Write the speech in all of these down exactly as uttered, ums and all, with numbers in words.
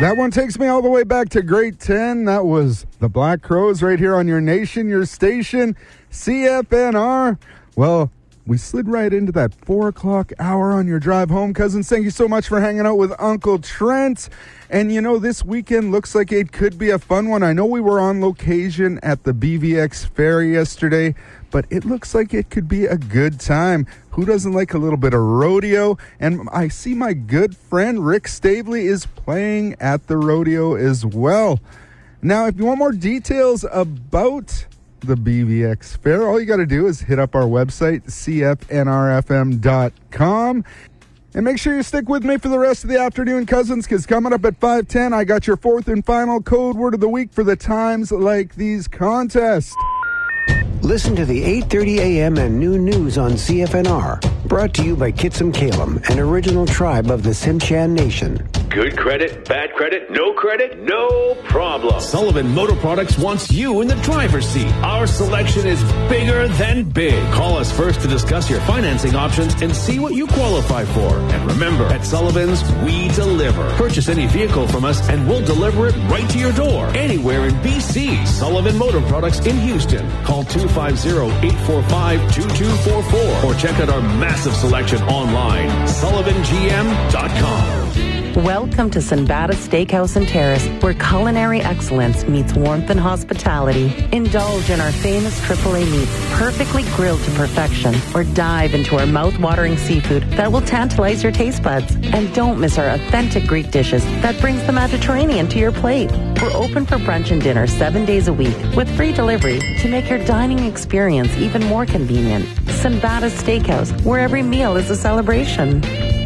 That one takes me all the way back to grade ten. That was the Black Crowes right here on your nation, your station, C F N R. Well, we slid right into that four o'clock hour on your drive home, cousins. Thank you so much for hanging out with Uncle Trent. And, you know, this weekend looks like it could be a fun one. I know we were on location at the B V X Fair yesterday, but it looks like it could be a good time. Who doesn't like a little bit of rodeo? And I see my good friend Rick Stavely is playing at the rodeo as well. Now, if you want more details about the B V X Fair, all you got to do is hit up our website, C F N R F M dot com. And make sure you stick with me for the rest of the afternoon, cousins, because coming up at five ten, I got your fourth and final code word of the week for the times like these contests. Listen to the eight thirty a.m. and noon news on C F N R. Brought to you by Kitsum Kalem, an original tribe of the Tsimshian Nation. Good credit, bad credit, no credit, no problem. Sullivan Motor Products wants you in the driver's seat. Our selection is bigger than big. Call us first to discuss your financing options and see what you qualify for. And remember, at Sullivan's, we deliver. Purchase any vehicle from us and we'll deliver it right to your door. Anywhere in B C. Sullivan Motor Products in Houston. Call two five zero, eight four five, two two four four or check out our massive selection online, sullivan g m dot com. Welcome to Sinbada Steakhouse and Terrace, where culinary excellence meets warmth and hospitality. Indulge in our famous triple A meats, perfectly grilled to perfection, or dive into our mouth-watering seafood that will tantalize your taste buds. And don't miss our authentic Greek dishes that brings the Mediterranean to your plate. We're open for brunch and dinner seven days a week with free delivery to make your dining experience even more convenient. Sinbada Steakhouse, where every meal is a celebration.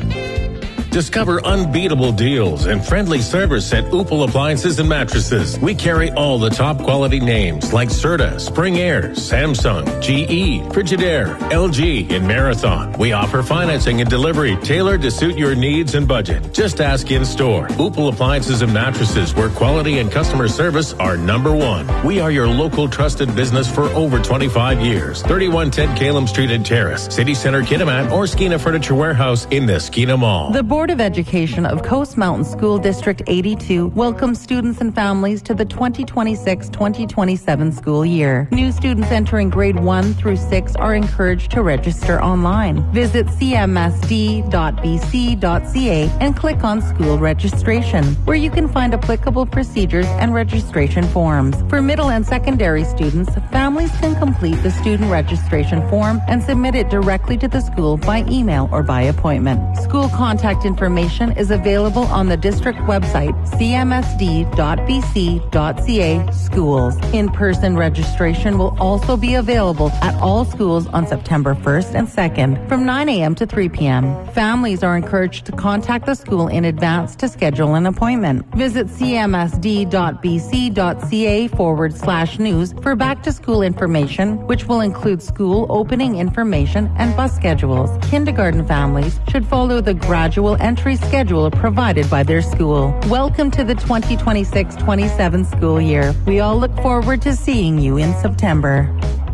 Discover unbeatable deals and friendly service at Upal Appliances and Mattresses. We carry all the top quality names like Serta, Spring Air, Samsung, G E, Frigidaire, L G, and Marathon. We offer financing and delivery tailored to suit your needs and budget. Just ask in store. Upal Appliances and Mattresses, where quality and customer service are number one. We are your local trusted business for over twenty-five years. thirty-one ten Kalem Street and Terrace, City Center, Kitimat, or Skeena Furniture Warehouse in the Skeena Mall. The Board of Education of Coast Mountain School District eighty-two welcomes students and families to the twenty twenty-six twenty twenty-seven school year. New students entering grade one through six are encouraged to register online. Visit c m s d dot b c dot c a and click on School Registration, where you can find applicable procedures and registration forms. For middle and secondary students, families can complete the student registration form and submit it directly to the school by email or by appointment. School contact information Information is available on the district website, c m s d dot b c dot c a schools. In-person registration will also be available at all schools on September first and second from nine a.m. to three p.m. Families are encouraged to contact the school in advance to schedule an appointment. Visit c m s d dot b c dot c a forward slash news for back-to-school information, which will include school opening information and bus schedules. Kindergarten families should follow the gradual entry schedule provided by their school. Welcome to the twenty twenty-six twenty-seven school year. We all look forward to seeing you in September.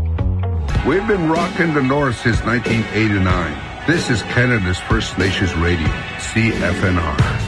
We've been rocking the North since nineteen eighty-nine. This is Canada's First Nations Radio, C F N R.